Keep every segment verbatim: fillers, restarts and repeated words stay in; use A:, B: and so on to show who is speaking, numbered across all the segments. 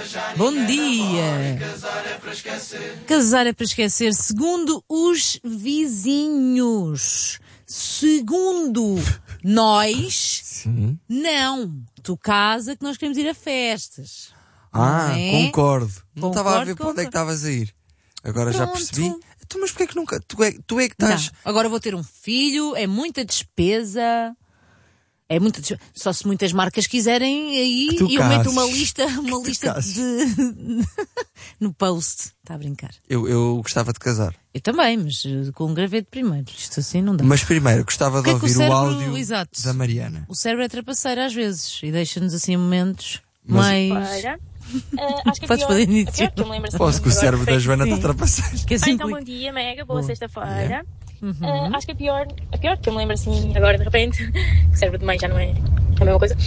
A: Bom dia. Casar é para esquecer, segundo os vizinhos. Segundo nós,
B: Sim.
A: não. Tu casa que nós queremos ir a festas.
B: Ah,
A: não é?
B: concordo. Não
A: Concordo,
B: estava a ver para onde é
A: concordo.
B: que estavas a ir. Agora já
A: Pronto.
B: percebi. Tu, mas porquê é que nunca? Tu é, tu é que estás.
A: Não. Agora vou ter um filho, é muita despesa. É muita despesa. Só se muitas marcas quiserem aí
B: Que tu
A: e eu meto
B: cases.
A: uma lista, uma
B: tu
A: lista
B: cases.
A: de no post. Está a brincar.
B: Eu, eu gostava de casar.
A: Eu também, mas uh, com um graveto primeiro. Isto assim não dá.
B: Mas primeiro, gostava de
A: Que é que o
B: ouvir o,
A: cérebro-
B: áudio
A: exato.
B: da Mariana.
A: O cérebro é trapaceiro às vezes e deixa-nos assim momentos
B: Mas-
A: mais...
C: Para. Uh, acho que a
A: Podes
C: pior,
A: fazer
C: a
A: início.
C: pior que eu me lembro assim,
B: Posso que o
C: agora,
B: cérebro da
C: perfeito.
B: Joana
A: Sim.
B: está trapaceiro.
A: Que
C: Ah,
A: assim
C: então bom
A: implica-
C: dia, Mega, boa
B: Boa.
C: sexta-feira.
A: Uhum.
C: Uh, acho que a pior, a pior que eu me lembro assim agora de repente, que cérebro de mãe já não é a mesma coisa.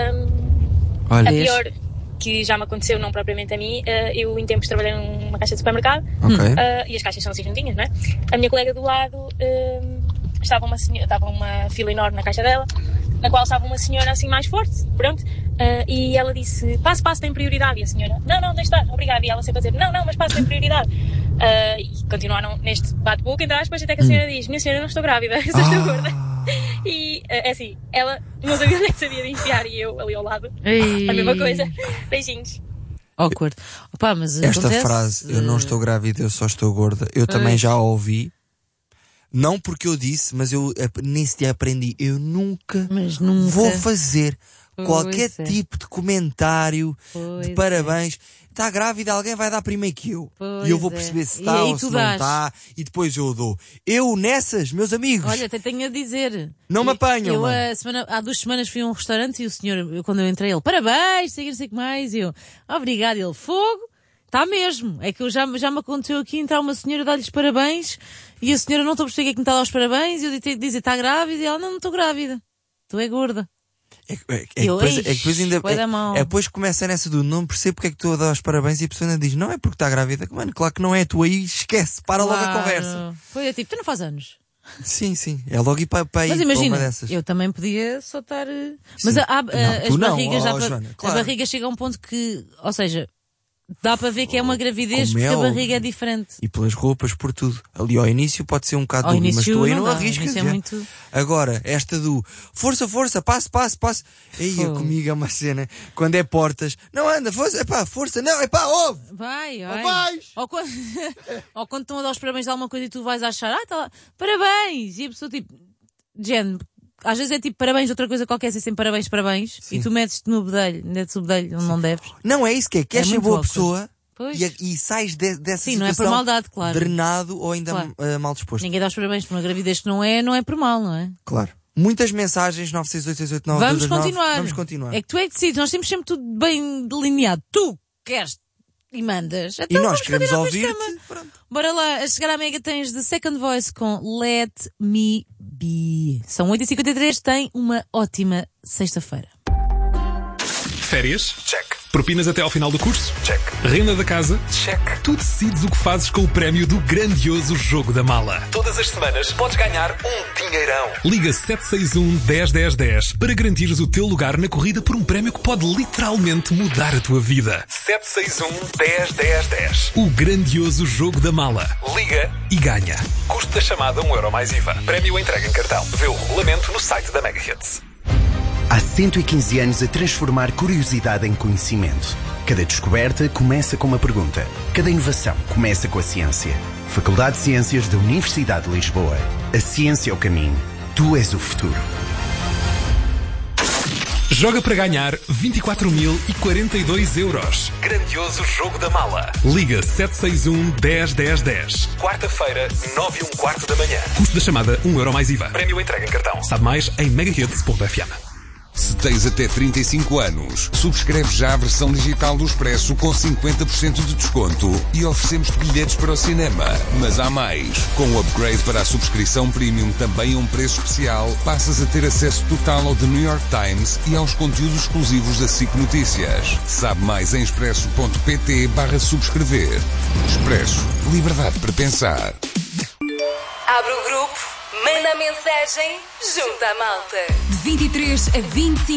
C: Um,
B: Olha,
C: a
A: Vês?
C: pior que já me aconteceu, não propriamente a mim, uh, eu em tempos trabalhei numa caixa de supermercado
B: ok.
C: uh, e as caixas são assim juntinhas, não é? A minha colega do lado um, estava uma senhora, estava uma fila enorme na caixa dela, na qual estava uma senhora assim mais forte, pronto, uh, e ela disse, passo, passo, tem prioridade, e a senhora, não, não, deixa estar, obrigada, e ela sempre a dizer, não, não, mas passo, tem prioridade. Uh, e continuaram neste bate-boca, entre aspas, até que a senhora diz, minha senhora, eu não estou grávida, eu só estou gorda. E, uh, é assim, ela não sabia onde é que sabia de enfiar, e eu ali ao lado,
A: Ei.
C: a mesma coisa, beijinhos.
A: Awkward. Opa, mas
B: Esta
A: acontece,
B: frase, eu não
A: uh,
B: estou grávida, eu só estou gorda, eu também
A: Pois.
B: já a ouvi. Não porque eu disse, mas eu ap- nesse dia aprendi. Eu nunca,
A: Mas nunca.
B: vou fazer
A: Pois
B: qualquer
A: é.
B: tipo de comentário
A: Pois
B: de
A: é.
B: parabéns. Está grávida, alguém vai dar primeiro que eu.
A: Pois
B: e eu vou
A: é.
B: perceber se
A: E
B: está
A: aí
B: ou se
A: tu
B: não
A: dás.
B: está. E depois eu dou. Eu nessas, meus amigos.
A: Olha, até tenho a dizer.
B: Não me
A: Eu-
B: apanham,
A: Eu,
B: mano.
A: a semana, há duas semanas fui a um restaurante e o senhor, eu, quando eu entrei, ele, parabéns, sei que não sei o que mais. E eu, obrigado. Ele, fogo. Está mesmo. É que eu já, já me aconteceu aqui entrar uma senhora dar-lhes parabéns e a senhora não estou a perceber o que é que me está a dar os parabéns e eu tenho que dizer, está grávida? E ela, não, não estou grávida. Tu é gorda.
B: É, que- é, que- é, que
A: Eu,
B: depois, é que
A: "Eish,
B: depois ainda.
A: vai
B: É,
A: dar mal."
B: é depois começa nessa do não percebo porque é que estou a dar os parabéns e a pessoa ainda diz não é porque está grávida. Mano, claro que não é. Tu aí esquece. Para logo a
A: Claro.
B: conversa.
A: Foi é tipo, tu não faz anos.
B: Sim, sim. É logo ir para, para aí.
A: Mas
B: para uma
A: imagina,
B: dessas.
A: eu também podia só estar... eh, Mas
B: Sim.
A: a, a- a-
B: Não,
A: as
B: tu não,
A: barrigas já...
B: oh,
A: pa-
B: Joana,
A: a
B: claro.
A: barriga chega a um ponto que... Ou seja, dá para ver que é uma gravidez
B: Como
A: porque
B: é
A: a barriga
B: óbvio.
A: é diferente.
B: E pelas roupas, por tudo. Ali ao início pode ser um bocado
A: Ao
B: dúbio, mas
A: início
B: tu aí
A: não
B: não
A: dá,
B: arriscas.
A: isso é
B: já.
A: muito-
B: Agora, esta do força, força, passo, passo, passo. Aí
A: Fogo.
B: comigo é uma cena. Quando é portas, não anda, força, epá, força, não, epá, ouve!
A: Vai,
B: Ou
A: vai.
B: vais!
A: Ou quando, ou quando estão a dar os parabéns de alguma coisa e tu vais achar, ah, tá lá, parabéns! E a pessoa tipo, género, às vezes é tipo parabéns de outra coisa qualquer, sem parabéns, parabéns,
B: Sim.
A: e tu metes-te no bedelho, metes o bedelho onde não deves.
B: Não é isso que é, queres
A: É
B: ser
A: muito
B: boa
A: awkward.
B: pessoa
A: Pois.
B: e, e sais de- dessa
A: Sim, não é por
B: situação
A: maldade, claro.
B: drenado ou ainda
A: Claro.
B: eh, mal disposto.
A: Ninguém dá os parabéns por uma gravidez que não é, não é por mal, não é?
B: Claro. Muitas mensagens, nove seis oito seis oito nove
A: Vamos
B: dois dois nove.
A: continuar.
B: Vamos continuar.
A: É que tu é que decides, nós temos sempre tudo bem delineado. Tu queres e mandas.
B: E
A: Então
B: nós
A: vamos
B: queremos
A: continuar com este
B: ouvir-te.
A: tema.
B: Pronto.
A: Bora lá, a chegar à Mega tens The Second Voice com Let Me Be. São oito e cinquenta e três, tem uma ótima sexta-feira.
D: Férias?
E: Check.
D: Propinas até ao final do curso?
E: Check.
D: Renda da casa?
E: Check.
D: Tu decides o que fazes com o prémio do grandioso Jogo da Mala.
E: Todas as semanas podes ganhar um dinheirão.
D: Liga sete seis um, um zero um zero um zero para garantires o teu lugar na corrida por um prémio que pode literalmente mudar a tua vida.
E: sete seis um, um zero um zero um zero.
D: O grandioso Jogo da Mala.
E: Liga
D: E ganha.
E: Custo da chamada um euro mais I V A. Prémio entregue em cartão. Vê o regulamento no site da Mega Hits.
F: Há cento e quinze anos a transformar curiosidade em conhecimento. Cada descoberta começa com uma pergunta. Cada inovação começa com a ciência. Faculdade de Ciências da Universidade de Lisboa. A ciência é o caminho. Tu és o futuro.
D: Joga para ganhar vinte e quatro mil e quarenta e dois euros.
E: Grandioso Jogo da Mala.
D: Liga sete seis um, um zero um zero um zero.
E: Quarta-feira, nove e um quarto da manhã.
D: Custo da chamada um euro mais I V A.
E: Prémio entregue em cartão.
D: Sabe mais em megahits ponto f m.
G: Se tens até trinta e cinco anos, subscreve já a versão digital do Expresso com cinquenta por cento de desconto e oferecemos-te bilhetes para o cinema. Mas há mais. Com o upgrade para a subscrição Premium também a um preço especial, passas a ter acesso total ao The New York Times e aos conteúdos exclusivos da S I C Notícias. Sabe mais em expresso.pt barra subscrever. Expresso. Liberdade para pensar.
H: Abre o grupo, manda a mensagem, junta a malta.
I: De vinte e três a vinte e cinco